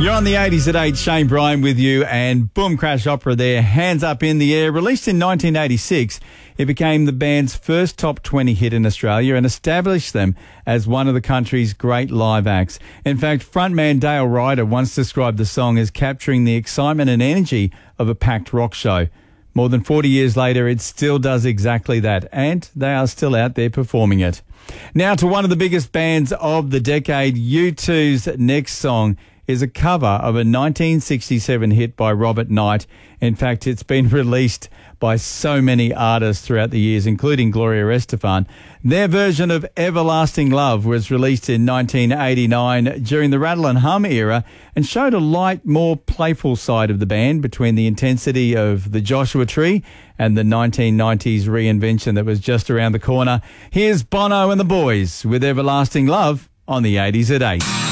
You're on the 80s at 8, Shane Bryan with you, and Boom Crash Opera there, Hands Up in the Air. Released in 1986, it became the band's first top 20 hit in Australia and established them as one of the country's great live acts. In fact, frontman Dale Ryder once described the song as capturing the excitement and energy of a packed rock show. More than 40 years later, it still does exactly that, and they are still out there performing it. Now to one of the biggest bands of the decade. U2's next song is a cover of a 1967 hit by Robert Knight. In fact, it's been released by so many artists throughout the years, including Gloria Estefan. Their version of Everlasting Love was released in 1989 during the Rattle and Hum era and showed a light, more playful side of the band between the intensity of the Joshua Tree and the 1990s reinvention that was just around the corner. Here's Bono and the Boys with Everlasting Love on the 80s at 8.